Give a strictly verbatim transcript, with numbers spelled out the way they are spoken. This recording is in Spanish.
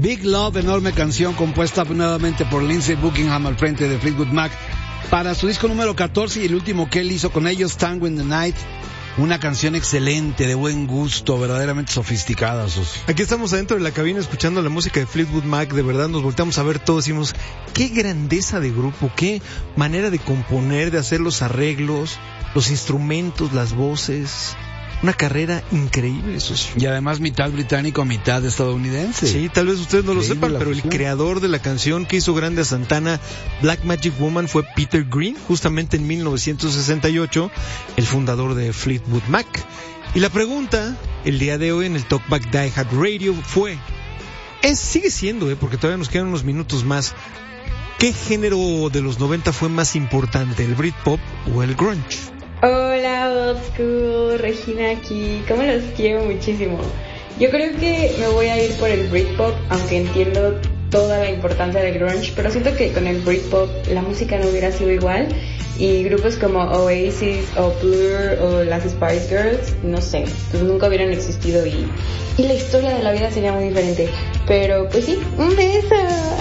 Big Love, enorme canción compuesta nuevamente por Lindsey Buckingham al frente de Fleetwood Mac para su disco número catorce y el último que él hizo con ellos, Tango in the Night. Una canción excelente, de buen gusto, verdaderamente sofisticada. Sus. Aquí estamos adentro de la cabina escuchando la música de Fleetwood Mac. De verdad nos volteamos a ver todos y decimos, qué grandeza de grupo, qué manera de componer, de hacer los arreglos, los instrumentos, las voces. Una carrera increíble, socio. Y además mitad británico, mitad estadounidense. Sí, tal vez ustedes no lo Increíble sepan, pero fusión. El creador de la canción que hizo grande a Santana, Black Magic Woman, fue Peter Green, justamente en mil novecientos sesenta y ocho, el fundador de Fleetwood Mac. Y la pregunta, el día de hoy en el Talkback Die Hard Radio fue, es, sigue siendo, eh, porque todavía nos quedan unos minutos más, ¿qué género de los noventa fue más importante, el Britpop o el grunge? Hola, Old School, Regina aquí, ¿cómo los quiero muchísimo? Yo creo que me voy a ir por el Britpop, aunque entiendo toda la importancia del grunge, pero siento que con el Britpop la música no hubiera sido igual y grupos como Oasis o Blur o las Spice Girls, no sé, pues nunca hubieran existido y, y la historia de la vida sería muy diferente. Pero pues sí, un beso.